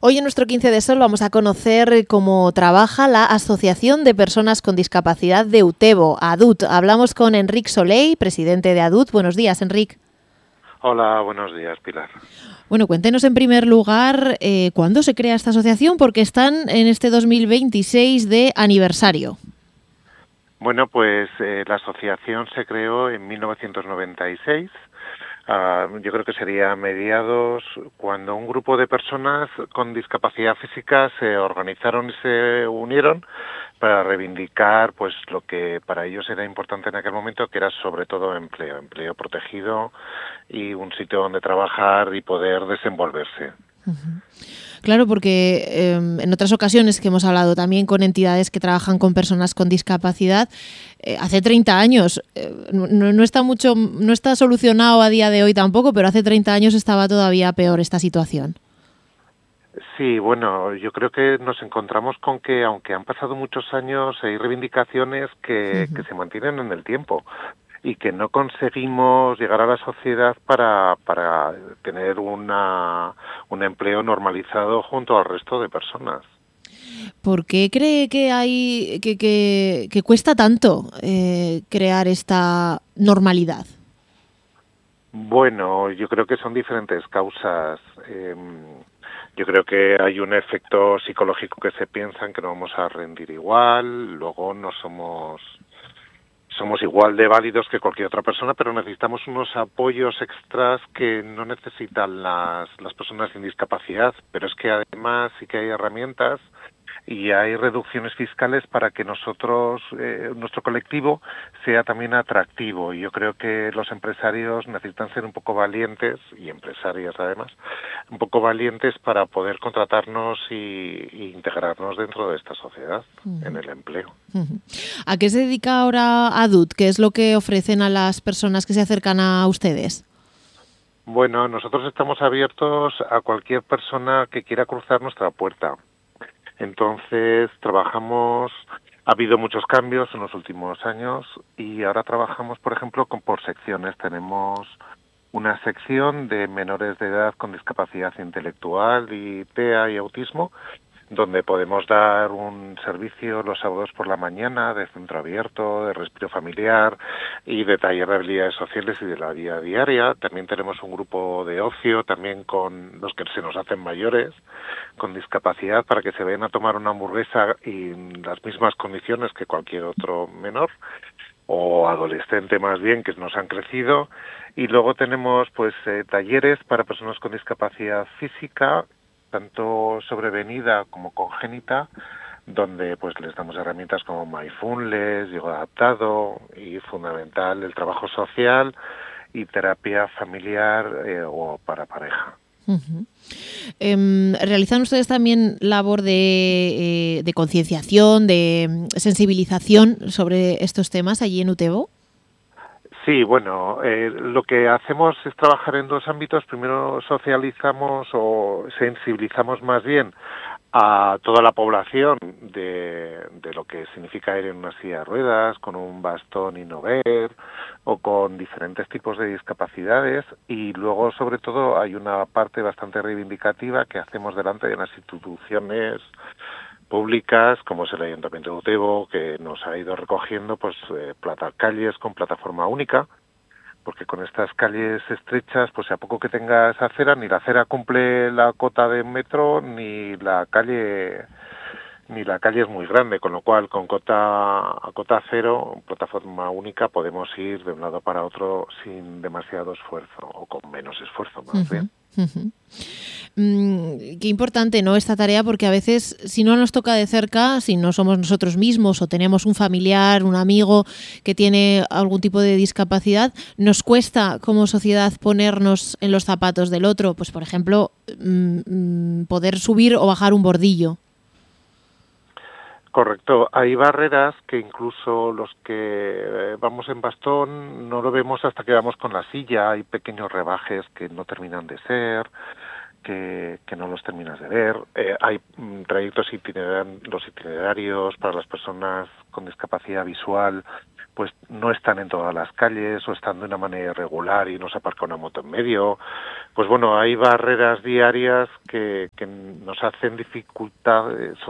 Hoy en nuestro 15 de Sol vamos a conocer cómo trabaja la Asociación de Personas con Discapacidad de Utebo, ADUT. Hablamos con Enric Soler, presidente de ADUT. Buenos días, Enric. Hola, buenos días, Pilar. Bueno, cuéntenos en primer lugar cuándo se crea esta asociación, porque están en este 2026 de aniversario. Bueno, pues la asociación se creó en 1996. Yo creo que sería a mediados, cuando un grupo de personas con discapacidad física se organizaron y se unieron para reivindicar pues lo que para ellos era importante en aquel momento, que era sobre todo empleo protegido y un sitio donde trabajar y poder desenvolverse. Uh-huh. Claro, porque en otras ocasiones que hemos hablado también con entidades que trabajan con personas con discapacidad, hace 30 años, no está solucionado a día de hoy tampoco, pero hace 30 años estaba todavía peor esta situación. Sí, bueno, yo creo que nos encontramos con que, aunque han pasado muchos años, hay reivindicaciones que se mantienen en el tiempo y que no conseguimos llegar a la sociedad para tener un empleo normalizado junto al resto de personas. ¿Por qué cree que cuesta tanto crear esta normalidad? Bueno, yo creo que son diferentes causas. Yo creo que hay un efecto psicológico que se piensa en que no vamos a rendir igual, luego no somos igual de válidos que cualquier otra persona, pero necesitamos unos apoyos extras que no necesitan las personas sin discapacidad. Pero es que además sí que hay herramientas y hay reducciones fiscales para que nosotros, nuestro colectivo, sea también atractivo. Y yo creo que los empresarios necesitan ser un poco valientes, y empresarias además, un poco valientes para poder contratarnos y integrarnos dentro de esta sociedad, en el empleo. ¿A qué se dedica ahora ADUT? ¿Qué es lo que ofrecen a las personas que se acercan a ustedes? Bueno, nosotros estamos abiertos a cualquier persona que quiera cruzar nuestra puerta. Entonces, ha habido muchos cambios en los últimos años y ahora trabajamos, por ejemplo, por secciones. Tenemos una sección de menores de edad con discapacidad intelectual y TEA y autismo, donde podemos dar un servicio los sábados por la mañana de centro abierto, de respiro familiar y de taller de habilidades sociales y de la vida diaria. También tenemos un grupo de ocio, también con los que se nos hacen mayores, con discapacidad, para que se vayan a tomar una hamburguesa y en las mismas condiciones que cualquier otro menor o adolescente más bien, que nos han crecido. Y luego tenemos pues talleres para personas con discapacidad física, tanto sobrevenida como congénita, donde pues les damos herramientas como mindfulness, yoga adaptado y fundamental el trabajo social y terapia familiar o para pareja. Uh-huh. ¿Realizan ustedes también labor de concienciación, de sensibilización sobre estos temas allí en Utebo? Sí, bueno, lo que hacemos es trabajar en dos ámbitos. Primero socializamos o sensibilizamos más bien a toda la población de lo que significa ir en una silla de ruedas, con un bastón y no ver, o con diferentes tipos de discapacidades. Y luego, sobre todo, hay una parte bastante reivindicativa que hacemos delante de las instituciones públicas, como es el Ayuntamiento de Utebo, que nos ha ido recogiendo pues calles con plataforma única, porque con estas calles estrechas, pues a poco que tengas acera, ni la acera cumple la cota de metro, ni la calle es muy grande, con lo cual con a cota cero, plataforma única, podemos ir de un lado para otro sin demasiado esfuerzo, o con menos esfuerzo más bien. Uh-huh. Qué importante, ¿no?, esta tarea, porque a veces si no nos toca de cerca, si no somos nosotros mismos o tenemos un familiar, un amigo que tiene algún tipo de discapacidad, nos cuesta como sociedad ponernos en los zapatos del otro. Pues por ejemplo, poder subir o bajar un bordillo. Correcto, hay barreras que incluso los que vamos en bastón no lo vemos hasta que vamos con la silla. Hay pequeños rebajes que no terminan de ser, que no los terminas de ver. Hay trayectos los itinerarios para las personas con discapacidad visual, pues no están en todas las calles o están de una manera irregular y nos aparca una moto en medio. Pues bueno, hay barreras diarias que nos hacen dificultad,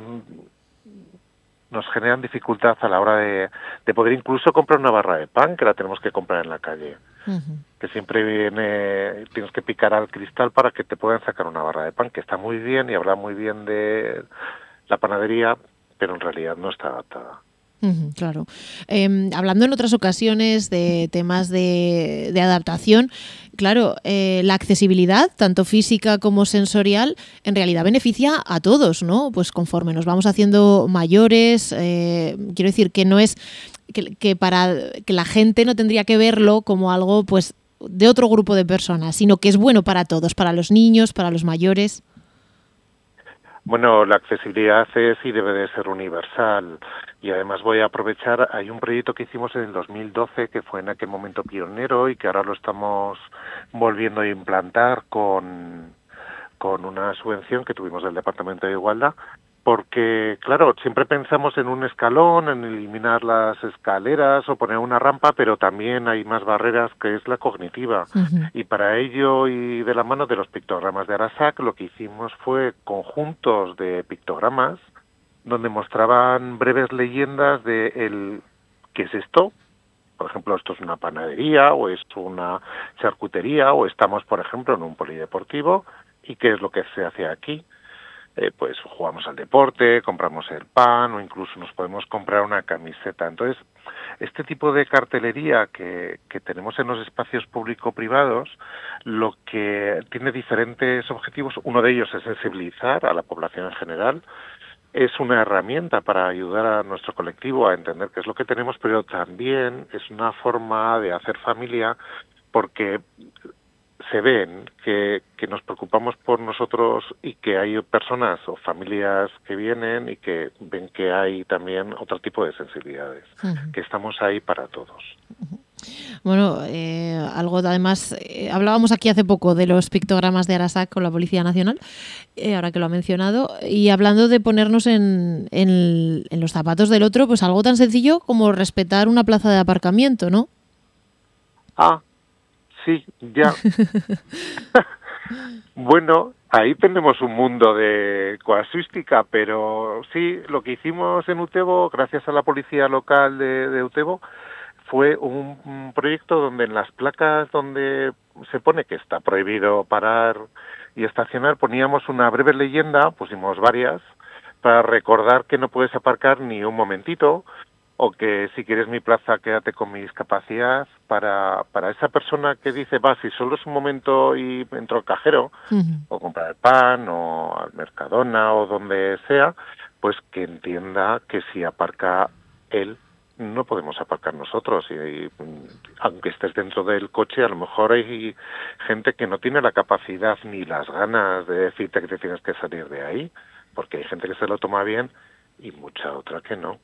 nos generan dificultad a la hora de poder incluso comprar una barra de pan, que la tenemos que comprar en la calle. Ujú. Que siempre tienes que picar al cristal para que te puedan sacar una barra de pan, que está muy bien y habla muy bien de la panadería, pero en realidad no está adaptada. Claro. Hablando en otras ocasiones de temas de adaptación, claro, la accesibilidad, tanto física como sensorial, en realidad beneficia a todos, ¿no? Pues conforme nos vamos haciendo mayores, quiero decir que no es que para que la gente no tendría que verlo como algo, pues, de otro grupo de personas, sino que es bueno para todos, para los niños, para los mayores. Bueno, la accesibilidad es y debe de ser universal, y además voy a aprovechar, hay un proyecto que hicimos en el 2012 que fue en aquel momento pionero y que ahora lo estamos volviendo a implantar con una subvención que tuvimos del Departamento de Igualdad, porque, claro, siempre pensamos en un escalón, en eliminar las escaleras o poner una rampa, pero también hay más barreras, que es la cognitiva. Uh-huh. Y para ello, y de la mano de los pictogramas de Arasac, lo que hicimos fue conjuntos de pictogramas donde mostraban breves leyendas de ¿qué es esto? Por ejemplo, esto es una panadería, o es una charcutería, o estamos, por ejemplo, en un polideportivo, ¿y qué es lo que se hace aquí? Pues jugamos al deporte, compramos el pan o incluso nos podemos comprar una camiseta. Entonces, este tipo de cartelería que tenemos en los espacios público-privados, lo que tiene diferentes objetivos. Uno de ellos es sensibilizar a la población en general. Es una herramienta para ayudar a nuestro colectivo a entender qué es lo que tenemos, pero también es una forma de hacer familia, porque se ven que nos preocupamos por nosotros y que hay personas o familias que vienen y que ven que hay también otro tipo de sensibilidades, que estamos ahí para todos. Bueno, algo además, hablábamos aquí hace poco de los pictogramas de Arasac con la Policía Nacional, ahora que lo ha mencionado, y hablando de ponernos en los zapatos del otro, pues algo tan sencillo como respetar una plaza de aparcamiento, ¿no? Ah, sí, ya. Bueno, ahí tenemos un mundo de casuística, pero sí, lo que hicimos en Utebo, gracias a la policía local de Utebo, fue un proyecto donde en las placas donde se pone que está prohibido parar y estacionar, poníamos una breve leyenda, pusimos varias, para recordar que no puedes aparcar ni un momentito, o que si quieres mi plaza quédate con mi discapacidad, para esa persona que dice, va, si solo es un momento y entro al cajero, o comprar el pan, o al Mercadona, o donde sea, pues que entienda que si aparca él, no podemos aparcar nosotros, y aunque estés dentro del coche, a lo mejor hay gente que no tiene la capacidad ni las ganas de decirte que te tienes que salir de ahí, porque hay gente que se lo toma bien y mucha otra que no.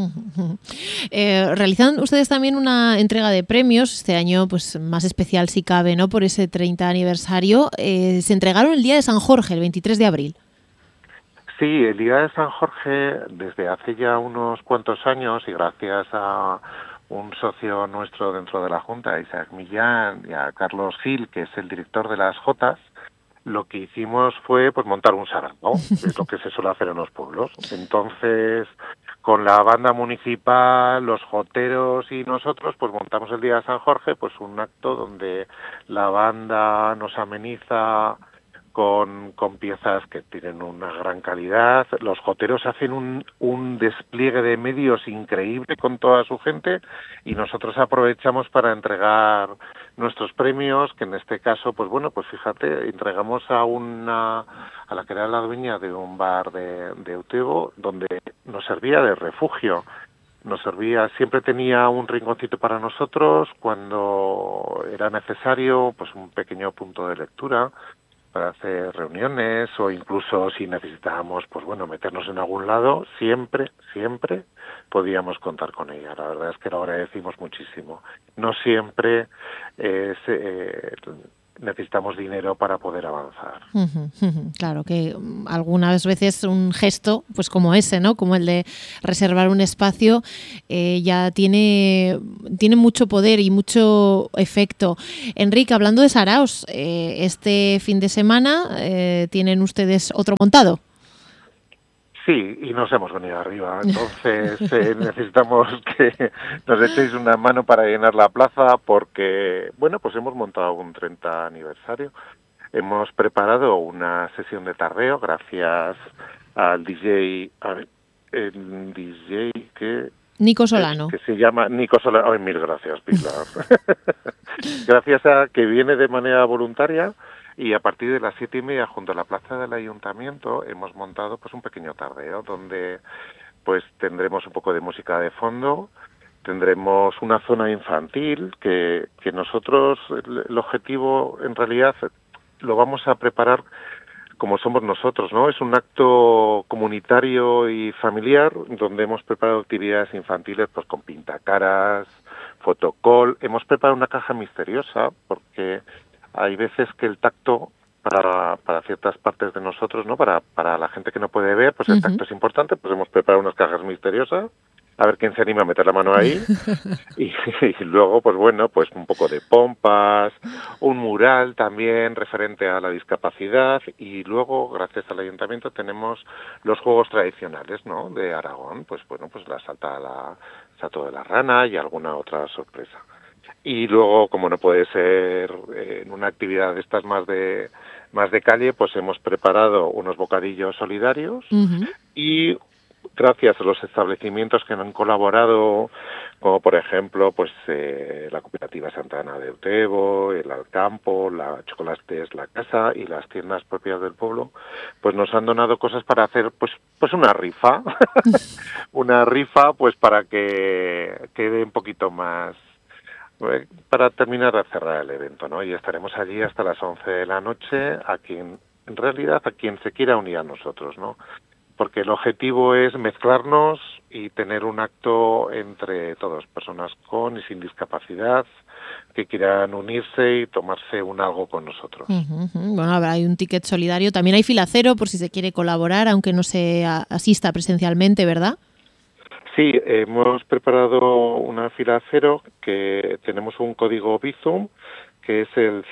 Realizan ustedes también una entrega de premios, este año pues más especial si cabe, ¿no? Por ese 30 aniversario. Se entregaron el día de San Jorge, el 23 de abril. Sí, el Día de San Jorge, desde hace ya unos cuantos años, y gracias a un socio nuestro dentro de la Junta, Isaac Millán, y a Carlos Gil, que es el director de las Jotas, lo que hicimos fue pues montar un sarao, que es lo que se suele hacer en los pueblos. Entonces, con la banda municipal, los joteros y nosotros, pues montamos el Día de San Jorge, pues un acto donde la banda nos ameniza con piezas que tienen una gran calidad. Los joteros hacen un despliegue de medios increíble con toda su gente, y nosotros aprovechamos para entregar nuestros premios, que en este caso, pues bueno, pues fíjate, entregamos a la que era la dueña de un bar de Utebo, donde nos servía de refugio. Nos servía, siempre tenía un rinconcito para nosotros, cuando era necesario, pues un pequeño punto de lectura para hacer reuniones, o incluso si necesitábamos, pues bueno, meternos en algún lado, siempre podíamos contar con ella. La verdad es que lo agradecimos muchísimo. No siempre necesitamos dinero para poder avanzar. Claro, que algunas veces un gesto, pues como ese, ¿no? Como el de reservar un espacio, ya tiene mucho poder y mucho efecto. Enrique, hablando de saraos, este fin de semana tienen ustedes otro montado. Sí, y nos hemos venido arriba, entonces necesitamos que nos echéis una mano para llenar la plaza porque, bueno, pues hemos montado un 30 aniversario. Hemos preparado una sesión de tardeo gracias al DJ, el DJ que... Nico Solano. Que se llama Nico Solano. Ay, mil gracias, Pilar. Gracias a que viene de manera voluntaria. Y a partir de las 7:30, junto a la plaza del ayuntamiento, hemos montado pues un pequeño tardeo donde pues tendremos un poco de música de fondo, tendremos una zona infantil que nosotros, el objetivo en realidad lo vamos a preparar como somos nosotros, ¿no? Es un acto comunitario y familiar donde hemos preparado actividades infantiles pues con pintacaras, fotocall, hemos preparado una caja misteriosa porque hay veces que el tacto para ciertas partes de nosotros, ¿no? Para la gente que no puede ver, pues el tacto es importante, pues hemos preparado unas cajas misteriosas, a ver quién se anima a meter la mano ahí, y luego, pues bueno, pues un poco de pompas, un mural también referente a la discapacidad, y luego, gracias al ayuntamiento, tenemos los juegos tradicionales, ¿no? De Aragón, pues bueno, pues la salto de la rana y alguna otra sorpresa. Y luego, como no puede ser en una actividad de estas más de calle, pues hemos preparado unos bocadillos solidarios y gracias a los establecimientos que han colaborado, como por ejemplo pues la Cooperativa Santa Ana de Utebo, el Alcampo, la Chocolates La Casa y las tiendas propias del pueblo, pues nos han donado cosas para hacer pues una rifa, una rifa pues para que quede un poquito más para terminar de cerrar el evento, ¿no? Y estaremos allí hasta las 11 de la noche a quien se quiera unir a nosotros, ¿no? Porque el objetivo es mezclarnos y tener un acto entre todos, personas con y sin discapacidad que quieran unirse y tomarse un algo con nosotros. Bueno, hay un ticket solidario, también hay fila cero por si se quiere colaborar, aunque no se asista presencialmente, ¿verdad? Sí, hemos preparado una fila cero que tenemos un código Bizum que es el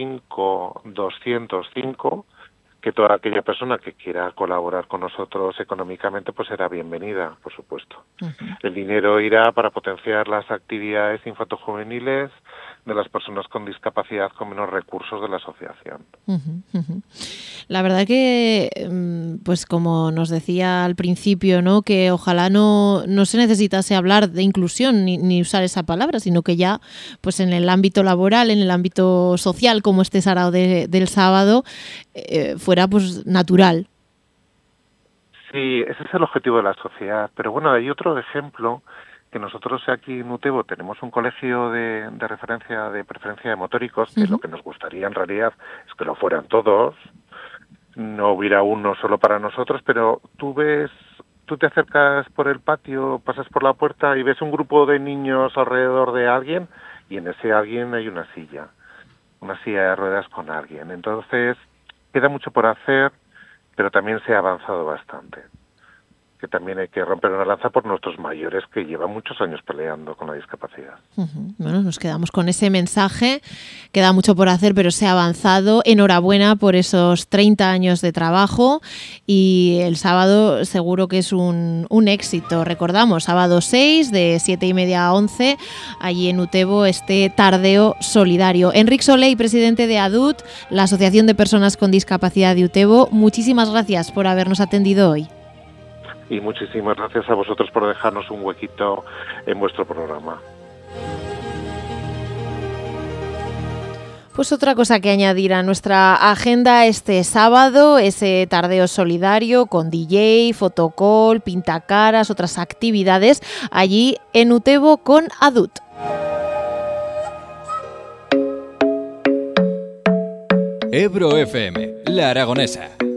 05205, que toda aquella persona que quiera colaborar con nosotros económicamente pues será bienvenida, por supuesto. El dinero irá para potenciar las actividades infantojuveniles de las personas con discapacidad con menos recursos de la asociación. La verdad que, pues como nos decía al principio, ¿no? Que ojalá no se necesitase hablar de inclusión ni usar esa palabra, sino que ya pues en el ámbito laboral, en el ámbito social, como este sarao del sábado, fuera pues natural. Sí, ese es el objetivo de la sociedad. Pero bueno, hay otro ejemplo que nosotros aquí en Utebo tenemos un colegio de referencia de preferencia de motóricos, que lo que nos gustaría en realidad es que lo fueran todos, no hubiera uno solo para nosotros, pero tú te acercas por el patio, pasas por la puerta y ves un grupo de niños alrededor de alguien y en ese alguien hay una silla de ruedas con alguien. Entonces, queda mucho por hacer, pero también se ha avanzado bastante. Que también hay que romper una lanza por nuestros mayores que llevan muchos años peleando con la discapacidad. Bueno, nos quedamos con ese mensaje. Queda mucho por hacer, pero se ha avanzado. Enhorabuena por esos 30 años de trabajo y el sábado seguro que es un éxito. Recordamos, sábado 6 de 7:30 a 11, allí en Utebo, este tardeo solidario. Enric Soley, presidente de ADUT, la Asociación de Personas con Discapacidad de Utebo, muchísimas gracias por habernos atendido hoy. Y muchísimas gracias a vosotros por dejarnos un huequito en vuestro programa. Pues otra cosa que añadir a nuestra agenda este sábado, ese tardeo solidario con DJ, fotocall, pintacaras, otras actividades allí en Utebo con ADUT. Ebro FM, La Aragonesa.